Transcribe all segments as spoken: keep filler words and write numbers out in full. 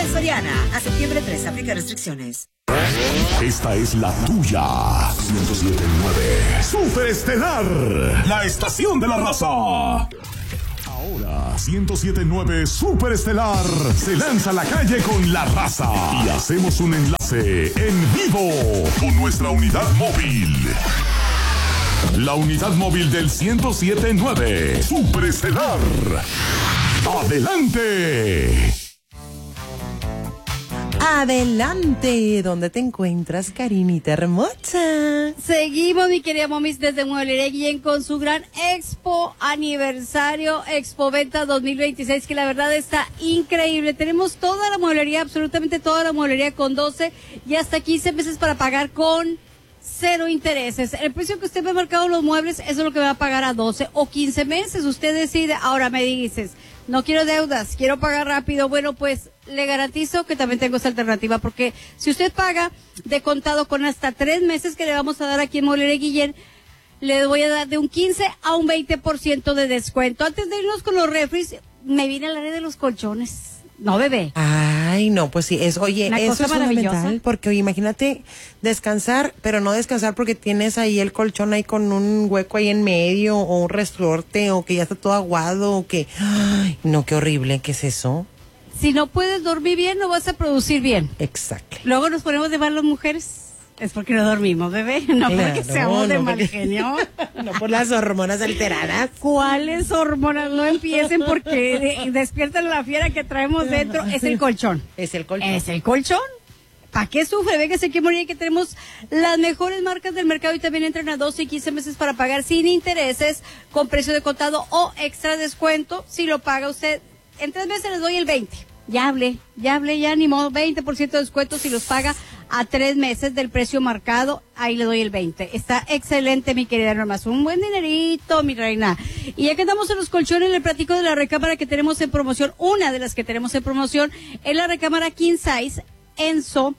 En Soriana, a septiembre tres, aplica restricciones. Esta es la tuya. ciento siete punto nueve. Superestelar, la estación de la raza. Ahora, ciento siete punto nueve Superestelar se lanza a la calle con la raza. Y hacemos un enlace en vivo con nuestra unidad móvil. La unidad móvil del ciento siete punto nueve Superestelar. ¡Adelante! Adelante, ¿dónde te encuentras, Karinita hermosa? Seguimos, mi querida momis, desde Mueblería Guillén con su gran Expo Aniversario, Expo Venta dos mil veintiséis, que la verdad está increíble. Tenemos toda la mueblería, absolutamente toda la mueblería con doce y hasta quince meses para pagar con cero intereses. El precio que usted me ha marcado en los muebles, eso es lo que va a pagar a doce o quince meses. Usted decide. Ahora me dices, no quiero deudas, quiero pagar rápido. Bueno, pues le garantizo que también tengo esa alternativa, porque si usted paga de contado con hasta tres meses que le vamos a dar aquí en Mueblería Guillén, le voy a dar de un quince a un veinte por ciento de descuento. Antes de irnos con los refris, me vine al área de los colchones. No, bebé. Ay, no, pues sí, es, oye, Una eso cosa es maravillosa. fundamental, porque oye, imagínate descansar, pero no descansar porque tienes ahí el colchón ahí con un hueco ahí en medio, o un resorte, o que ya está todo aguado, o que, ay, no, qué horrible, ¿qué es eso? Si no puedes dormir bien, no vas a producir bien. Exacto. Luego nos ponemos de mal las mujeres. Es porque no dormimos, bebé. No Claro, porque seamos de no, mal porque- genio. No por las hormonas alteradas. ¿Cuáles hormonas? No empiecen porque de- despiertan la fiera que traemos dentro. Es el colchón. Es el colchón. Es el colchón. ¿Para qué sufre? Ve que se que morir, que tenemos las mejores marcas del mercado y también entran a doce y quince meses para pagar sin intereses, con precio de contado o extra descuento. Si lo paga usted, en tres meses les doy el veinte. Ya hablé, ya hablé, ya ni modo, veinte por ciento de descuento si los paga a tres meses del precio marcado, ahí le doy el veinte. Está excelente, mi querida Norma, un buen dinerito, mi reina. Y ya que estamos en los colchones, le platico de la recámara que tenemos en promoción. Una de las que tenemos en promoción es la recámara King Size Enso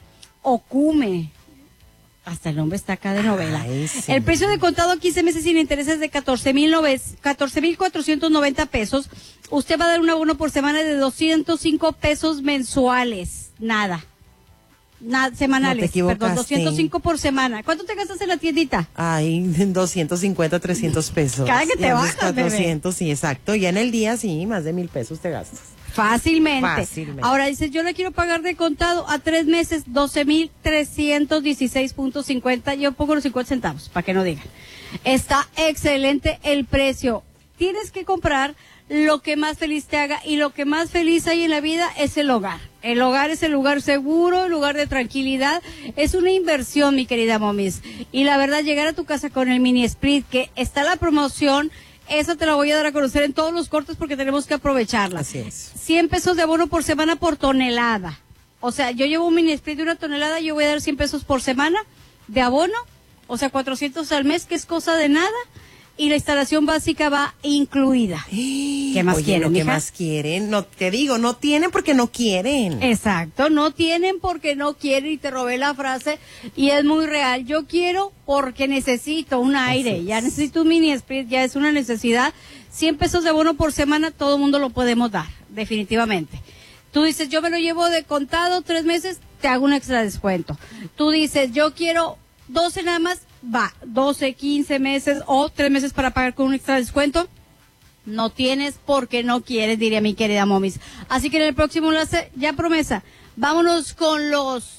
Okume. Hasta el nombre está acá de novela. Ay, sí. El precio de contado a quince meses sin intereses de catorce mil cuatrocientos noventa pesos. Usted va a dar un abono por semana de doscientos cinco pesos mensuales. Nada. Nada, semanales. No te equivocaste. Perdón, doscientos cinco por semana. ¿Cuánto te gastas en la tiendita? Ay, doscientos cincuenta, trescientos pesos. Cada que te Ya bajas, haces bebé. cuatrocientos, sí, exacto. Ya en el día, sí, más de mil pesos te gastas. Fácilmente. Fácilmente. Ahora dices, yo le quiero pagar de contado a tres meses, doce mil trescientos dieciséis punto cincuenta. Yo pongo los cincuenta centavos, para que no digan. Está excelente el precio. Tienes que comprar lo que más feliz te haga, y lo que más feliz hay en la vida es el hogar. El hogar es el lugar seguro, el lugar de tranquilidad. Es una inversión, mi querida momis. Y la verdad, llegar a tu casa con el mini split, que está la promoción, esa te la voy a dar a conocer en todos los cortes porque tenemos que aprovecharla. Así es. cien pesos de abono por semana por tonelada. O sea, yo llevo un mini split de una tonelada, yo voy a dar cien pesos por semana de abono, o sea, cuatrocientos al mes, que es cosa de nada, y la instalación básica va incluida. ¿Qué más Oye, quieren, lo que mija? más quieren, no te digo, no tienen porque no quieren. Exacto, no tienen porque no quieren, y te robé la frase y es muy real. Yo quiero porque necesito un aire, Así ya es. necesito un mini split, ya es una necesidad. cien pesos de abono por semana, todo el mundo lo podemos dar, definitivamente. Tú dices, yo me lo llevo de contado tres meses, te hago un extra descuento. Tú dices, yo quiero doce nada más, va, doce, quince meses o tres meses para pagar con un extra descuento. No tienes porque no quieres, diría mi querida momis. Así que en el próximo enlace, ya promesa, vámonos con los,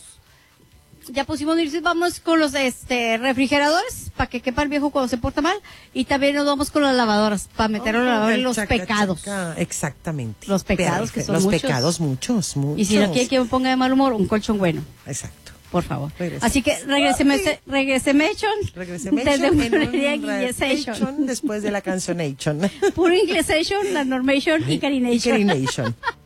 ya pusimos, vámonos con los este refrigeradores, para que quepa el viejo cuando se porta mal, y también nos vamos con las lavadoras, para meter a la lavadora en los Chaca, pecados. chaca. Exactamente. Los pecados, que son Los muchos. pecados, muchos, muchos. Y si no quiere que me ponga de mal humor, un colchón bueno, Exacto. por favor. Regresa. Así que regréseme, regréseme, Regresemos desde en Mueblería un Guillesation. Nation después de la cancionation. Puro Inglesation, la Normation y Carination. Carination.